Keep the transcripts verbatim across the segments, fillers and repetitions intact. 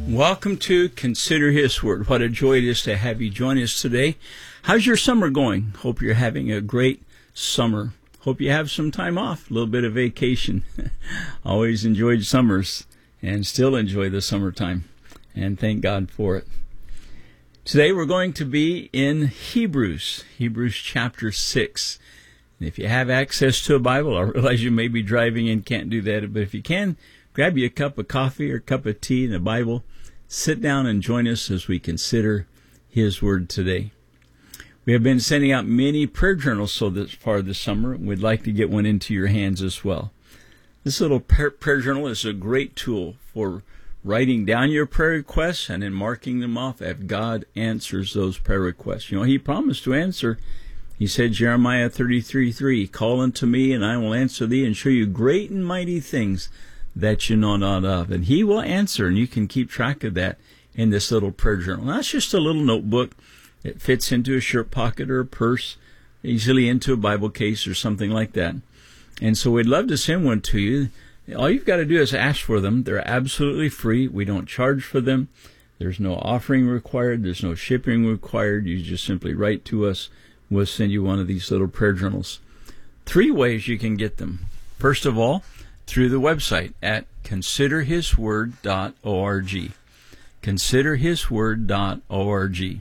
Welcome to Consider His Word. What a joy it is to have you join us today. How's your summer going? Hope you're having a great summer. Hope you have some time off, a little bit of vacation. Always enjoyed summers and still enjoy the summertime. And thank God for it. Today we're going to be in Hebrews, Hebrews chapter six. And if you have access to a Bible, I realize you may be driving and can't do that, but if you can, grab you a cup of coffee or a cup of tea and a Bible. Sit down and join us as we consider His Word today. We have been sending out many prayer journals so this far this summer. We'd like to get one into your hands as well. This little prayer journal is a great tool for writing down your prayer requests and then marking them off if God answers those prayer requests. You know, He promised to answer. He said, Jeremiah thirty-three three, call unto me, and I will answer thee, and show you great and mighty things that you know not of. And He will answer, and you can keep track of that in this little prayer journal. Now, that's just a little notebook. It fits into a shirt pocket or a purse, easily into a Bible case or something like that. And so we'd love to send one to you. All you've got to do is ask for them. They're absolutely free. We don't charge for them. There's no offering required. There's no shipping required. You just simply write to us. We'll send you one of these little prayer journals. Three ways you can get them. First of all, through the website at consider his word dot org. consider his word dot org.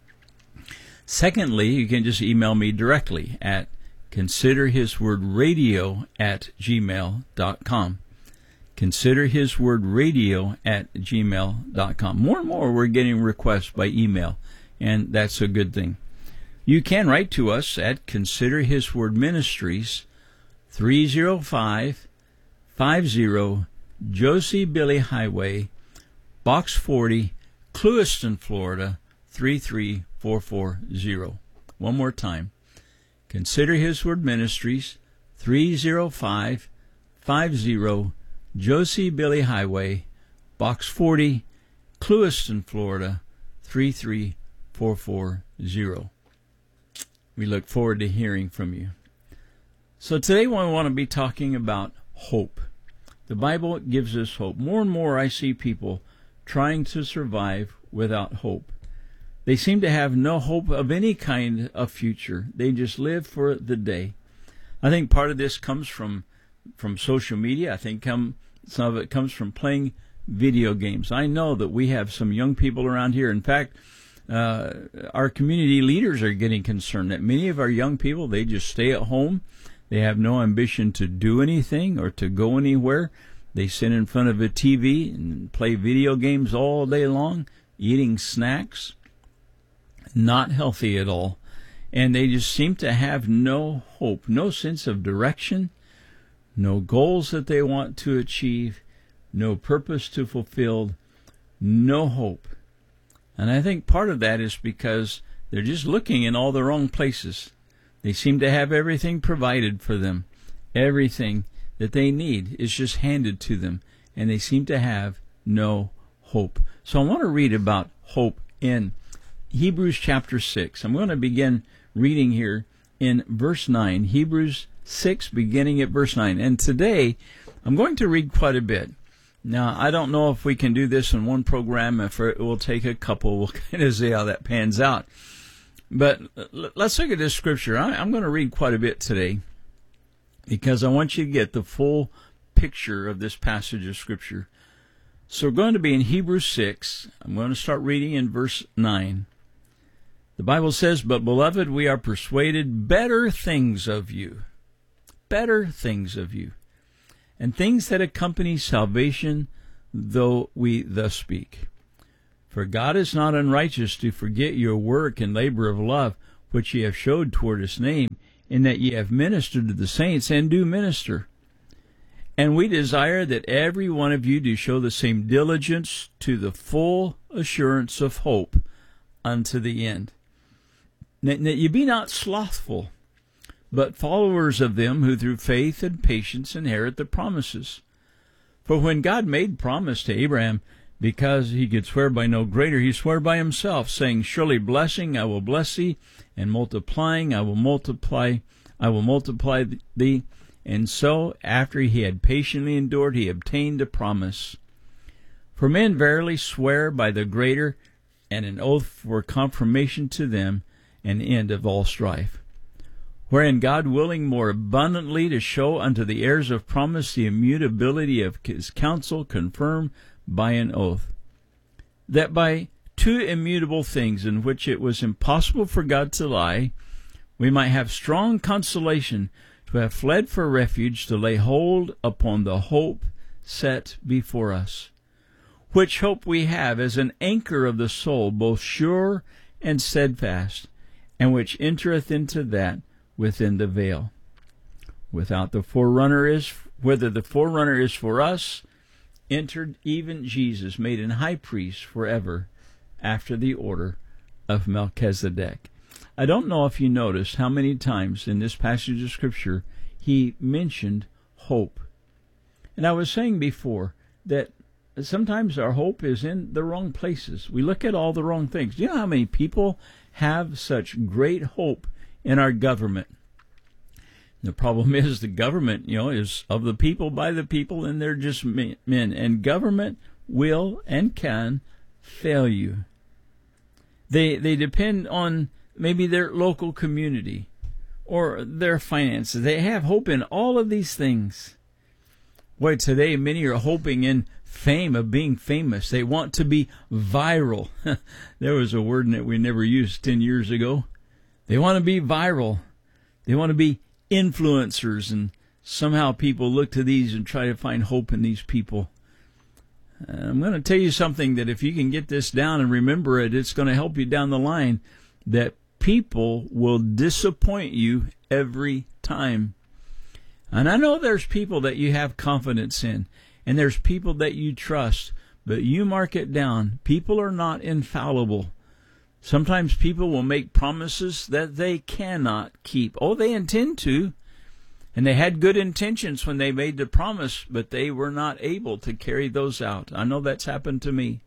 Secondly, you can just email me directly at consider his word radio at gmail dot com. consider his word radio at gmail dot com. More and more we're getting requests by email, and that's a good thing. You can write to us at Consider His Word Ministries, three oh five five oh Josie Billy Highway, Box forty, Clewiston, Florida, three three four four zero. One more time. Consider His Word Ministries, three oh five five oh Josie Billy Highway, Box forty, Clewiston, Florida, three three four four zero. We look forward to hearing from you. So today we want to be talking about hope. The Bible gives us hope. More and more I see people trying to survive without hope. They seem to have no hope of any kind of future. They just live for the day. I think part of this comes from from social media. I think come, some of it comes from playing video games. I know that we have some young people around here. In fact, uh, our community leaders are getting concerned that many of our young people, they just stay at home. They have no ambition to do anything or to go anywhere. They sit in front of a T V and play video games all day long, eating snacks. Not healthy at all. And they just seem to have no hope, no sense of direction, no goals that they want to achieve, no purpose to fulfill, no hope. And I think part of that is because they're just looking in all the wrong places. They seem to have everything provided for them. Everything that they need is just handed to them, and they seem to have no hope. So I want to read about hope in Hebrews chapter six. I'm going to begin reading here in verse nine. Hebrews six, beginning at verse nine. And today, I'm going to read quite a bit. Now, I don't know if we can do this in one program, if it will take a couple. We'll kind of see how that pans out. But let's look at this scripture. I'm going to read quite a bit today because I want you to get the full picture of this passage of scripture. So we're going to be in Hebrews six. I'm going to start reading in verse nine. The Bible says, "But beloved, we are persuaded better things of you, better things of you, and things that accompany salvation, though we thus speak. For God is not unrighteous to forget your work and labor of love, which ye have showed toward his name, in that ye have ministered to the saints, and do minister. And we desire that every one of you do show the same diligence to the full assurance of hope unto the end. That ye be not slothful, but followers of them who through faith and patience inherit the promises. For when God made promise to Abraham, because he could swear by no greater, he swore by himself, saying, Surely blessing I will bless thee, and multiplying I will multiply, I will multiply thee. And so, after he had patiently endured, he obtained a promise. For men verily swear by the greater, and an oath for confirmation to them, an end of all strife. Wherein God willing more abundantly to show unto the heirs of promise the immutability of his counsel, confirmed by an oath, that by two immutable things in which it was impossible for God to lie, we might have strong consolation to have fled for refuge, to lay hold upon the hope set before us, which hope we have as an anchor of the soul, both sure and steadfast, and which entereth into that within the veil. Without the forerunner is, whether the forerunner is for us, entered even Jesus, made an high priest forever, after the order of Melchizedek. I don't know if you noticed how many times in this passage of Scripture he mentioned hope. And I was saying before that sometimes our hope is in the wrong places. We look at all the wrong things. Do you know how many people have such great hope in our government? The problem is the government, you know, is of the people, by the people, and they're just men. And government will and can fail you. They they depend on maybe their local community or their finances. They have hope in all of these things. Boy, today many are hoping in fame, of being famous. They want to be viral. There was a word that we never used ten years ago. They want to be viral. They want to be influencers, and somehow people look to these and try to find hope in these people. Uh, I'm going to tell you something that if you can get this down and remember it, it's going to help you down the line, that people will disappoint you every time. And I know there's people that you have confidence in, and there's people that you trust, but you mark it down. People are not infallible. Sometimes people will make promises that they cannot keep. Oh, they intend to, and they had good intentions when they made the promise, but they were not able to carry those out. I know that's happened to me.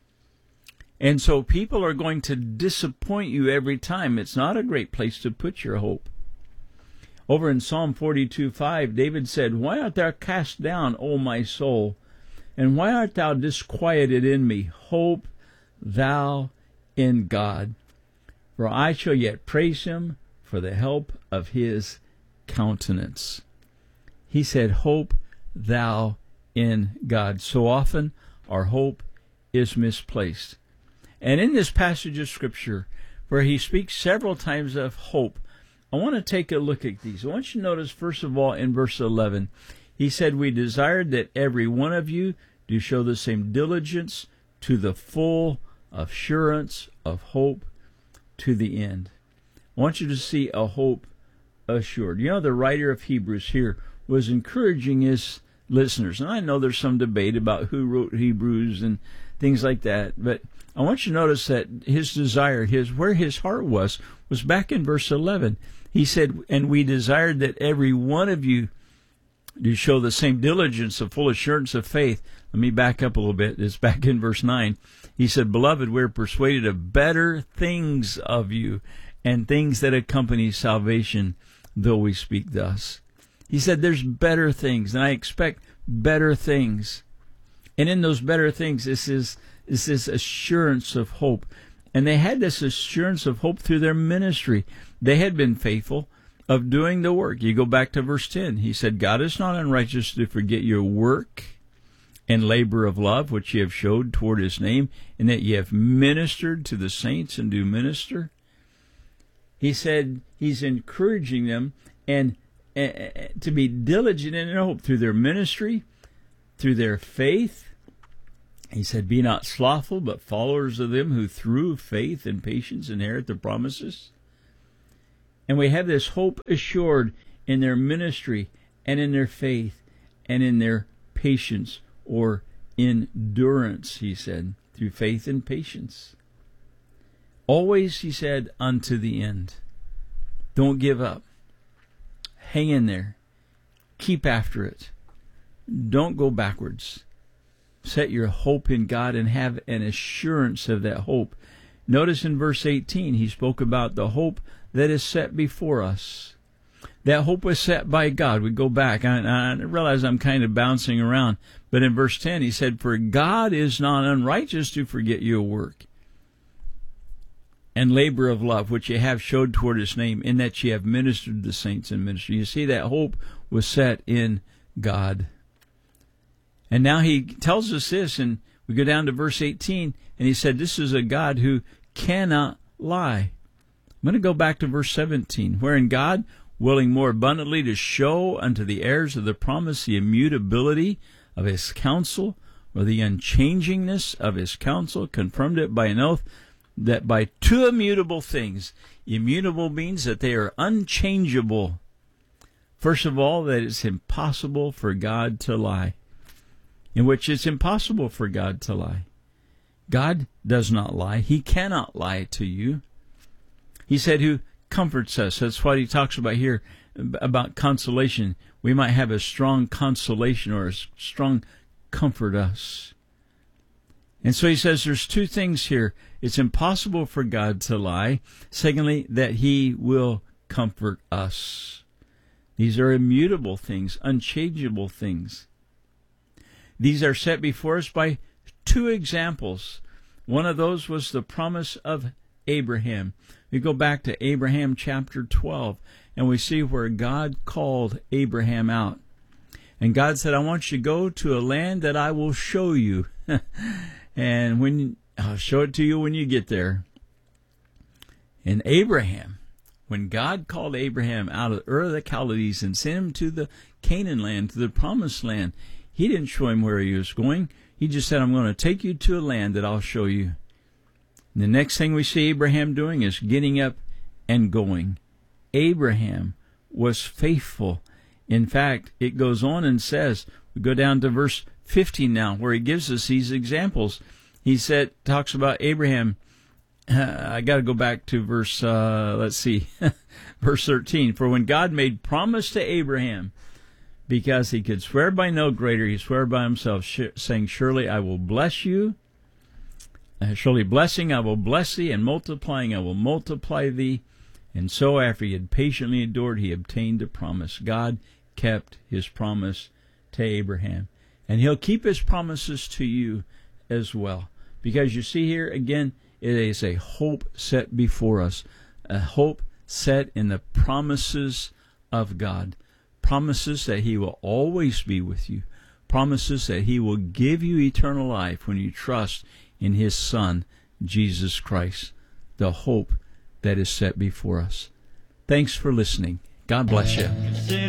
And so people are going to disappoint you every time. It's not a great place to put your hope. Over in Psalm forty-two five, David said, "Why art thou cast down, O my soul? And why art thou disquieted in me? Hope thou in God, for I shall yet praise him for the help of his countenance." He said, hope thou in God. So often our hope is misplaced. And in this passage of Scripture, where he speaks several times of hope, I want to take a look at these. I want you to notice, first of all, in verse eleven, he said, "We desired that every one of you do show the same diligence to the full assurance of hope to the end." I want you to see a hope assured. You know, the writer of Hebrews here was encouraging his listeners. And I know there's some debate about who wrote Hebrews and things like that, but I want you to notice that his desire, his where his heart was, was back in verse eleven. He said, "And we desired that every one of you do show the same diligence of full assurance of faith." Let me back up a little bit. It's back in verse nine. He said, "Beloved, we're persuaded of better things of you, and things that accompany salvation, though we speak thus." He said, there's better things, and I expect better things. And in those better things, this is, is this assurance of hope. And they had this assurance of hope through their ministry. They had been faithful of doing the work. You go back to verse ten. He said, "God is not unrighteous to forget your work and labor of love, which ye have showed toward his name, and that ye have ministered to the saints and do minister." He said he's encouraging them and uh, to be diligent in their hope through their ministry, through their faith. He said, "Be not slothful, but followers of them who through faith and patience inherit the promises." And we have this hope assured in their ministry and in their faith and in their patience, or endurance, he said, through faith and patience. Always, he said, unto the end. Don't give up. Hang in there. Keep after it. Don't go backwards. Set your hope in God and have an assurance of that hope. Notice in verse eighteen, he spoke about the hope that is set before us. That hope was set by God. We go back. I, I realize I'm kind of bouncing around. But in verse ten, he said, "For God is not unrighteous to forget your work and labor of love, which ye have showed toward his name, in that ye have ministered to the saints in ministry." You see, that hope was set in God. And now he tells us this, and we go down to verse eighteen, and he said, this is a God who cannot lie. I'm going to go back to verse seventeen, wherein God, willing more abundantly to show unto the heirs of the promise the immutability of his counsel, or the unchangingness of his counsel, confirmed it by an oath, that by two immutable things, immutable means that they are unchangeable. First of all, that it's impossible for God to lie, in which it's impossible for God to lie. God does not lie. He cannot lie to you. He said, who comforts us. That's what he talks about here, about consolation. We might have a strong consolation or a strong comfort us. And so he says there's two things here. It's impossible for God to lie. Secondly, that he will comfort us. These are immutable things, unchangeable things. These are set before us by two examples. One of those was the promise of Abraham. We go back to Abraham chapter twelve, and we see where God called Abraham out. And God said, I want you to go to a land that I will show you. And when I'll show it to you when you get there. And Abraham, when God called Abraham out of Ur of the Chaldees and sent him to the Canaan land, to the promised land, he didn't show him where he was going. He just said, I'm going to take you to a land that I'll show you. And the next thing we see Abraham doing is getting up and going. Abraham was faithful. In fact, it goes on and says, we go down to verse fifteen now, where he gives us these examples. He said, talks about Abraham. Uh, I got to go back to verse, uh, let's see, verse thirteen. For when God made promise to Abraham, because he could swear by no greater, he swore by himself, sh- saying, surely I will bless you. Uh, surely blessing I will bless thee, and multiplying I will multiply thee. And so after he had patiently endured, he obtained a promise. God kept his promise to Abraham. And he'll keep his promises to you as well. Because you see here, again, it is a hope set before us. A hope set in the promises of God. Promises that he will always be with you. Promises that he will give you eternal life when you trust in his Son, Jesus Christ. The hope that is set before us. Thanks for listening. God bless you.